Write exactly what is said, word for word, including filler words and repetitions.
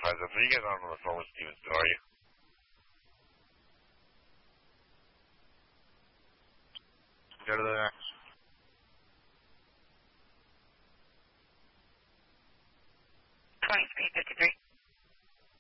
Kaiser three, get on the phone with Stevens. How are you? Go to the next. twenty-three fifty-three.